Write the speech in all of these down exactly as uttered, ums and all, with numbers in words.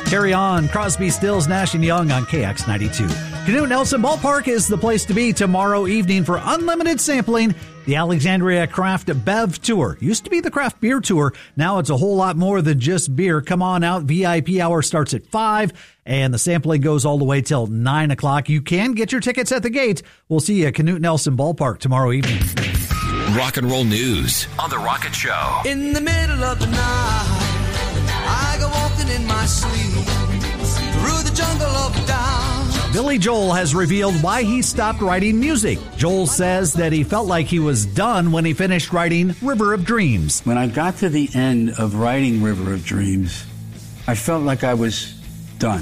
Carry On, Crosby, Stills, Nash and Young on K X ninety-two. Knute Nelson Ballpark is the place to be tomorrow evening for unlimited sampling. The Alexandria Craft Bev Tour. Used to be the Craft Beer Tour. Now it's a whole lot more than just beer. Come on out. V I P hour starts at five, and the sampling goes all the way till nine o'clock. You can get your tickets at the gate. We'll see you at Knute Nelson Ballpark tomorrow evening. Rock and roll news on The Rocket Show. In the middle of the night, I go walking in my sleep through the jungle of doubt. Billy Joel has revealed why he stopped writing music. Joel says that he felt like he was done when he finished writing River of Dreams. When I got to the end of writing River of Dreams, I felt like I was done.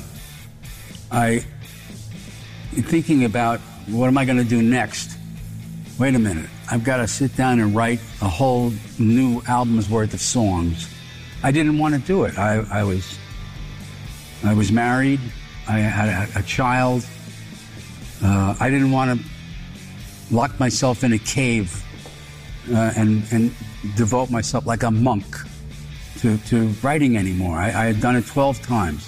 I, thinking about what am I going to do next? Wait a minute. I've got to sit down and write a whole new album's worth of songs. I didn't want to do it. I, I was, I was married. I had a, a child. Uh, I didn't want to lock myself in a cave uh, and and devote myself like a monk to, to writing anymore. I, I had done it twelve times.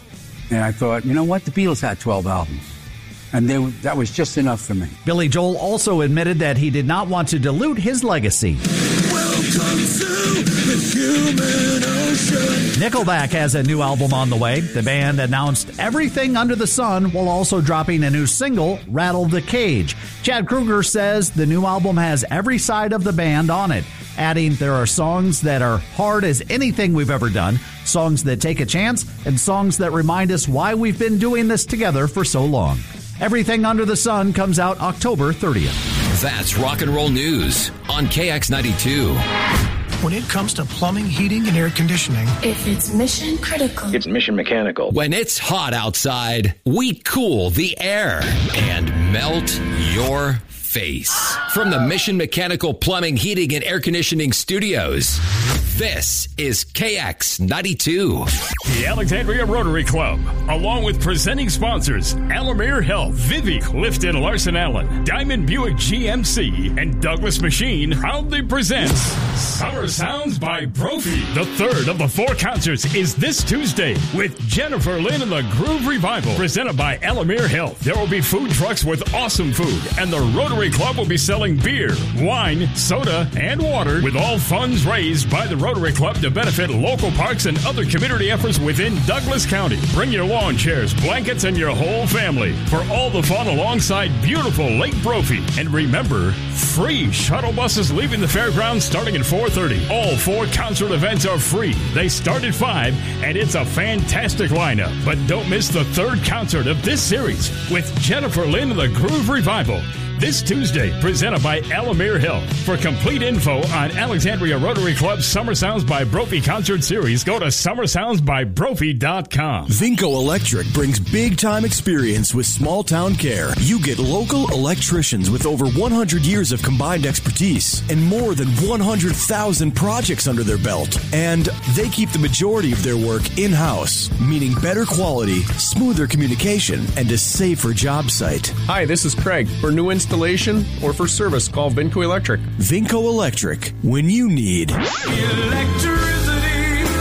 And I thought, you know what? The Beatles had twelve albums. And they, that was just enough for me. Billy Joel also admitted that he did not want to dilute his legacy. Welcome to the human ocean. Nickelback has a new album on the way. The band announced Everything Under the Sun while also dropping a new single, Rattle the Cage. Chad Kroeger says the new album has every side of the band on it, adding there are songs that are hard as anything we've ever done, songs that take a chance, and songs that remind us why we've been doing this together for so long. Everything Under the Sun comes out October thirtieth. That's rock and roll news on K X ninety-two. When it comes to plumbing, heating, and air conditioning, if it's mission critical, it's Mission Mechanical. When it's hot outside, we cool the air and melt your face. From the Mission Mechanical Plumbing, Heating, and Air Conditioning Studios, this is K X ninety-two. The Alexandria Rotary Club, along with presenting sponsors Alamere Health, Vivi, Clifton Larson Allen, Diamond Buick G M C, and Douglas Machine, proudly presents Summer Sounds by Brophy. The third of the four concerts is this Tuesday with Jennifer Lynn and the Groove Revival, presented by Alamere Health. There will be food trucks with awesome food, and the Rotary Club will be selling beer, wine, soda, and water, with all funds raised by the Rotary Club to benefit local parks and other community efforts within Douglas County. Bring your lawn chairs, blankets, and your whole family for all the fun alongside beautiful Lake Brophy. And remember, free shuttle buses leaving the fairgrounds starting at four thirty. All four concert events are free. They start at five, and it's a fantastic lineup. But don't miss the third concert of this series with Jennifer Lynn and the Groove Revival. This Tuesday, presented by Alamere Health. For complete info on Alexandria Rotary Club's Summer Sounds by Brophy concert series, go to summer sounds by brophy dot com. Vinco Electric brings big-time experience with small-town care. You get local electricians with over one hundred years of combined expertise and more than one hundred thousand projects under their belt. And they keep the majority of their work in-house, meaning better quality, smoother communication, and a safer job site. Hi, this is Craig. For new installations, Installation or for service, call Vinco Electric. Vinco Electric, when you need Electricity.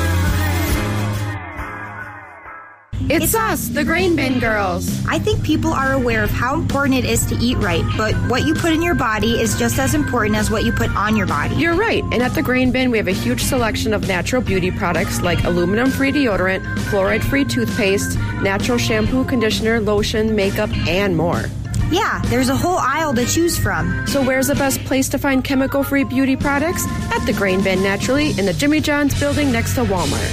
It's us, the Grain Bin Girls. I think people are aware of how important it is to eat right, but what you put in your body is just as important as what you put on your body. You're right, and at the Grain Bin, we have a huge selection of natural beauty products like aluminum-free deodorant, fluoride-free toothpaste, natural shampoo, conditioner, lotion, makeup, and more. Yeah, there's a whole aisle to choose from. So where's the best place to find chemical-free beauty products? At the Grain Bin, naturally, in the Jimmy John's building next to Walmart.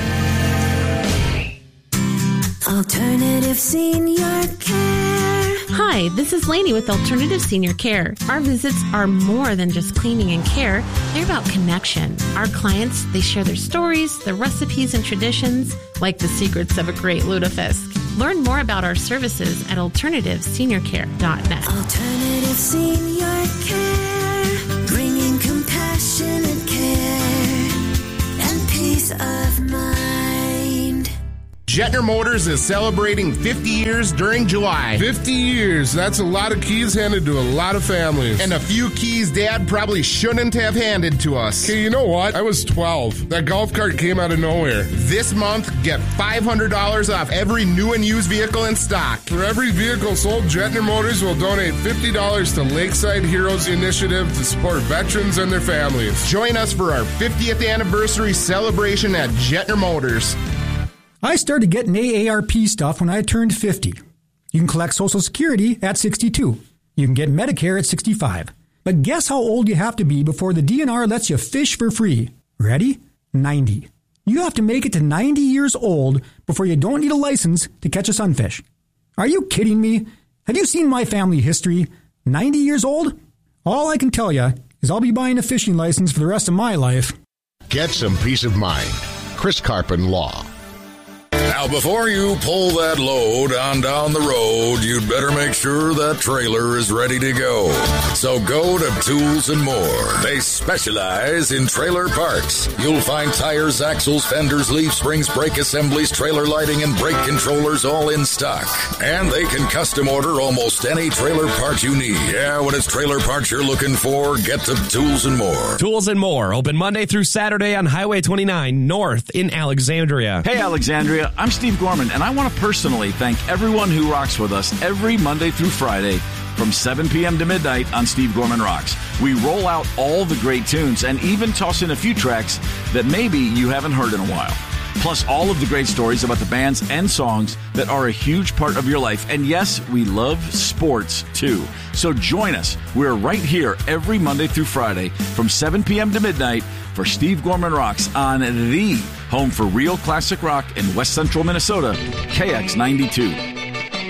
Alternative Senior Care. Hi, this is Lainey with Alternative Senior Care. Our visits are more than just cleaning and care. They're about connection. Our clients, they share their stories, their recipes, and traditions, like the secrets of a great lutefisk. Learn more about our services at alternative senior care dot net. Alternative Senior Care, bringing compassionate care and peace of mind. Jetner Motors is celebrating fifty years during July. fifty years. That's a lot of keys handed to a lot of families. And a few keys Dad probably shouldn't have handed to us. Okay, you know what? I was twelve. That golf cart came out of nowhere. This month, get five hundred dollars off every new and used vehicle in stock. For every vehicle sold, Jetner Motors will donate fifty dollars to Lakeside Heroes Initiative to support veterans and their families. Join us for our fiftieth anniversary celebration at Jetner Motors. I started getting A A R P stuff when I turned fifty. You can collect Social Security at sixty-two. You can get Medicare at sixty-five. But guess how old you have to be before the D N R lets you fish for free? Ready? ninety. You have to make it to ninety years old before you don't need a license to catch a sunfish. Are you kidding me? Have you seen my family history? ninety years old? All I can tell you is I'll be buying a fishing license for the rest of my life. Get some peace of mind. Chris Carpin Law. Now, before you pull that load on down the road, you'd better make sure that trailer is ready to go. So go to Tools and More. They specialize in trailer parts. You'll find tires, axles, fenders, leaf springs, brake assemblies, trailer lighting, and brake controllers all in stock. And they can custom order almost any trailer part you need. Yeah, when it's trailer parts you're looking for, get to Tools and More. Tools and More, open Monday through Saturday on Highway twenty-nine North in Alexandria. Hey, Alexandria. I'm Steve Gorman, and I want to personally thank everyone who rocks with us every Monday through Friday from seven p.m. to midnight on Steve Gorman Rocks. We roll out all the great tunes and even toss in a few tracks that maybe you haven't heard in a while. Plus all of the great stories about the bands and songs that are a huge part of your life. And yes, we love sports too. So join us. We're right here every Monday through Friday from seven p.m. to midnight for Steve Gorman Rocks on the home for real classic rock in West Central Minnesota, K X ninety-two.